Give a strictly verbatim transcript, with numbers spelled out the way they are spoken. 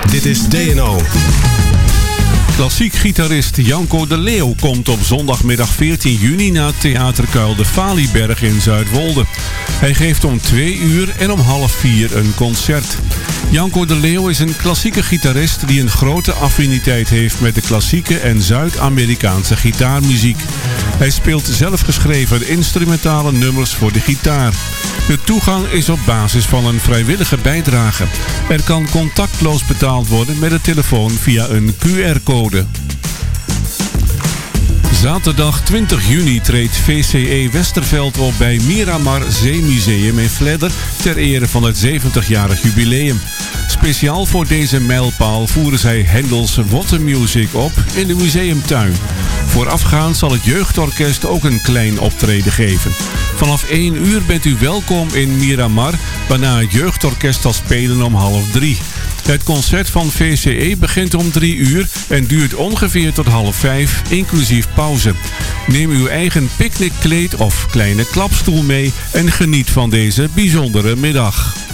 Dit is D N O. Klassiek gitarist Janko de Leeuw komt op zondagmiddag veertien juni naar Theater Kuil de Falieberg in Zuidwolde. Hij geeft om twee uur en om half vier een concert. Janko de Leeuw is een klassieke gitarist die een grote affiniteit heeft met de klassieke en Zuid-Amerikaanse gitaarmuziek. Hij speelt zelfgeschreven instrumentale nummers voor de gitaar. De toegang is op basis van een vrijwillige bijdrage. Er kan contactloos betaald worden met de telefoon via een Q R-code. Zaterdag twintig juni treedt V C E Westerveld op bij Miramar Zeemuseum in Vledder ter ere van het zeventigjarig jubileum. Speciaal voor deze mijlpaal voeren zij Hendels What a Music op in de museumtuin. Voorafgaand zal het jeugdorkest ook een klein optreden geven. Vanaf één uur bent u welkom in Miramar, waarna het jeugdorkest zal spelen om half drie. Het concert van V C E begint om drie uur en duurt ongeveer tot half vijf, inclusief pauze. Neem uw eigen picknickkleed of kleine klapstoel mee en geniet van deze bijzondere middag.